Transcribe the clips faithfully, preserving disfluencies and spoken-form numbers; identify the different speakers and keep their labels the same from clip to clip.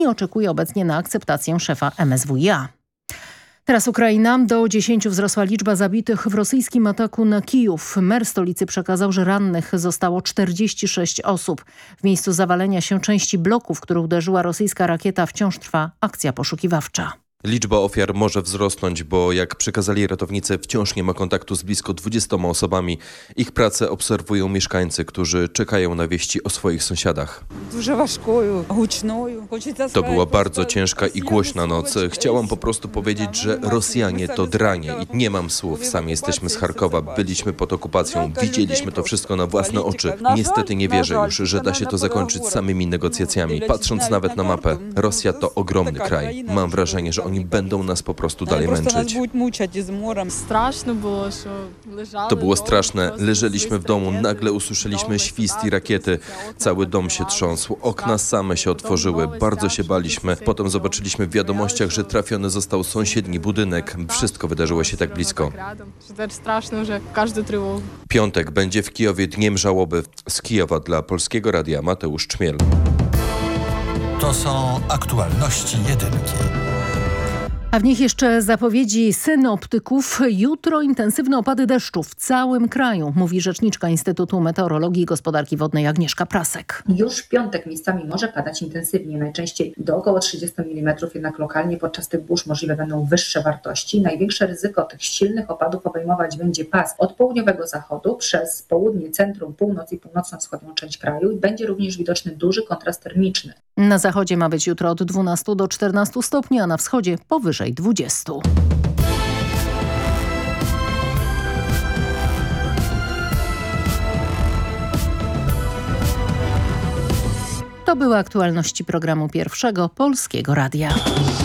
Speaker 1: i oczekuje obecnie na akceptację szefa M S W i A. Teraz Ukraina. Do dziesięciu wzrosła liczba zabitych w rosyjskim ataku na Kijów. Mer stolicy przekazał, że rannych zostało czterdzieści sześć osób. W miejscu zawalenia się części bloku, w który uderzyła rosyjska rakieta, wciąż trwa akcja poszukiwawcza.
Speaker 2: Liczba ofiar może wzrosnąć, bo jak przekazali ratownicy, wciąż nie ma kontaktu z blisko dwudziestoma osobami. Ich pracę obserwują mieszkańcy, którzy czekają na wieści o swoich sąsiadach. To była bardzo ciężka i głośna noc. Chciałam po prostu powiedzieć, że Rosjanie to dranie i nie mam słów. Sami jesteśmy z Charkowa, byliśmy pod okupacją, widzieliśmy to wszystko na własne oczy. Niestety nie wierzę już, że da się to zakończyć samymi negocjacjami. Patrząc nawet na mapę, Rosja to ogromny kraj. Mam wrażenie, że oni będą nas po prostu dalej męczyć. To było straszne. Leżeliśmy w domu, nagle usłyszeliśmy świst i rakiety. Cały dom się trząsł, okna same się otworzyły. Bardzo się baliśmy. Potem zobaczyliśmy w wiadomościach, że trafiony został sąsiedni budynek. Wszystko wydarzyło się tak blisko. Piątek będzie w Kijowie dniem żałoby. Z Kijowa dla Polskiego Radia Mateusz Czmiel.
Speaker 3: To są aktualności jedynki.
Speaker 1: A w nich jeszcze zapowiedzi synoptyków. Jutro intensywne opady deszczu w całym kraju, mówi rzeczniczka Instytutu Meteorologii i Gospodarki Wodnej Agnieszka Prasek.
Speaker 4: Już w piątek miejscami może padać intensywnie, najczęściej do około trzydziestu milimetrów, jednak lokalnie podczas tych burz możliwe będą wyższe wartości. Największe ryzyko tych silnych opadów obejmować będzie pas od południowego zachodu przez południe, centrum, północ i północno-wschodnią część kraju i będzie również widoczny duży kontrast termiczny.
Speaker 1: Na zachodzie ma być jutro od dwunastu do czternastu stopni, a na wschodzie powyżej dwudziestu. To były aktualności programu Pierwszego Polskiego Radia.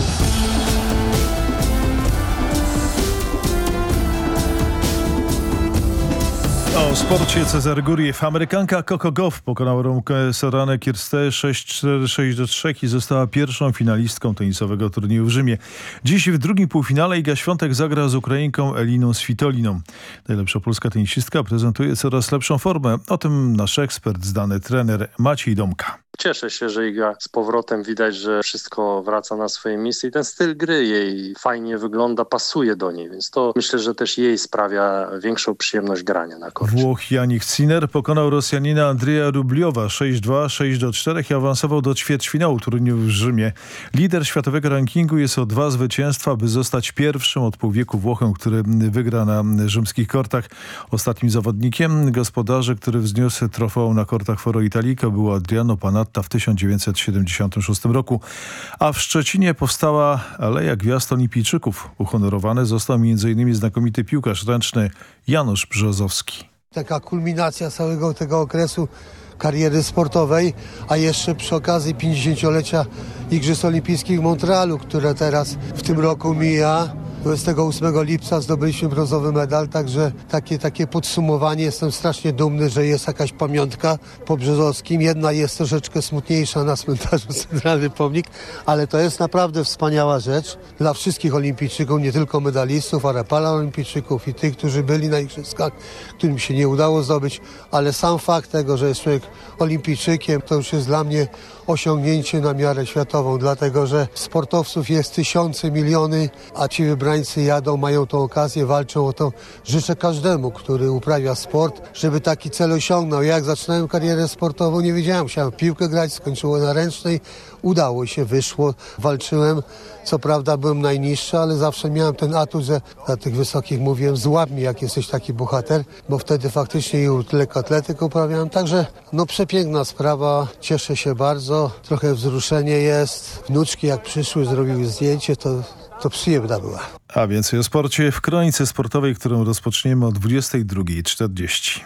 Speaker 5: O sporcie Cezar Guriew. Amerykanka Coco Gauff pokonała Romkę Soranę Kierstę sześć cztery, sześć do trzech i została pierwszą finalistką tenisowego turnieju w Rzymie. Dziś w drugim półfinale Iga Świątek zagra z Ukrainką Eliną Svitoliną. Najlepsza polska tenisistka prezentuje coraz lepszą formę. O tym nasz ekspert, znany trener Maciej Domka.
Speaker 6: Cieszę się, że Iga z powrotem widać, że wszystko wraca na swoje miejsce i ten styl gry jej fajnie wygląda, pasuje do niej, więc to myślę, że też jej sprawia większą przyjemność grania na korcie.
Speaker 5: Włoch Jannik Sinner pokonał Rosjanina Andrzeja Rubliowa sześć dwa, sześć do czterech i awansował do ćwierćfinału turnieju w Rzymie. Lider światowego rankingu jest o dwa zwycięstwa, by zostać pierwszym od pół wieku Włochem, który wygra na rzymskich kortach. Ostatnim zawodnikiem gospodarzy, który wzniósł trofeum na kortach Foro Italico, był Adriano Panatta w tysiąc dziewięćset siedemdziesiątym szóstym roku. A w Szczecinie powstała Aleja Gwiazd Olimpijczyków. Uhonorowany został między innymi znakomity piłkarz ręczny Janusz Brzozowski.
Speaker 7: Taka kulminacja całego tego okresu kariery sportowej, a jeszcze przy okazji pięćdziesięciolecia Igrzysk Olimpijskich w Montrealu, które teraz w tym roku mija. dwudziestego ósmego lipca zdobyliśmy brązowy medal, także takie, takie podsumowanie. Jestem strasznie dumny, że jest jakaś pamiątka po Brzozowskim. Jedna jest troszeczkę smutniejsza na cmentarzu Centralny Pomnik, ale to jest naprawdę wspaniała rzecz dla wszystkich olimpijczyków, nie tylko medalistów, ale paraolimpijczyków i tych, którzy byli na igrzyskach, którym się nie udało zdobyć, ale sam fakt tego, że jest człowiek olimpijczykiem, to już jest dla mnie osiągnięcie na miarę światową, dlatego że sportowców jest tysiące, miliony, a ci wybrańcy jadą, mają tą okazję, walczą o to. Życzę każdemu, który uprawia sport, żeby taki cel osiągnął. Jak zaczynałem karierę sportową, nie wiedziałem, chciałem w piłkę grać, skończyłem na ręcznej, udało się, wyszło, walczyłem. Co prawda byłem najniższy, ale zawsze miałem ten atut, że na tych wysokich mówiłem, złap mi, jak jesteś taki bohater, bo wtedy faktycznie i lekkoatletykę uprawiałem. Także no przepiękna sprawa, cieszę się bardzo, trochę wzruszenie jest. Wnuczki jak przyszły, zrobiły zdjęcie, to, to przyjemna była.
Speaker 5: A więcej o sporcie w kronice sportowej, którą rozpoczniemy o dwudziestej drugiej czterdzieści.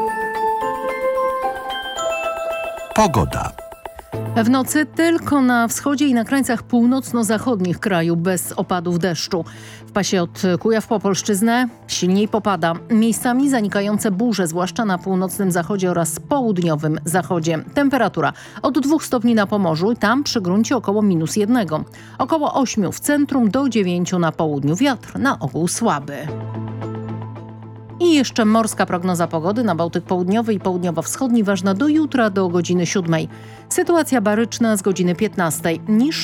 Speaker 3: Pogoda.
Speaker 1: W nocy tylko na wschodzie i na krańcach północno-zachodnich kraju bez opadów deszczu. W pasie od Kujaw po Opolszczyznę silniej popada. Miejscami zanikające burze, zwłaszcza na północnym zachodzie oraz południowym zachodzie. Temperatura od dwóch stopni na Pomorzu, tam przy gruncie około minus jednego. Około ośmiu w centrum do dziewięciu na południu. Wiatr na ogół słaby. I jeszcze morska prognoza pogody na Bałtyk Południowy i Południowo-Wschodni ważna do jutra do godziny siódmej. Sytuacja baryczna z godziny piętnastej. Niższe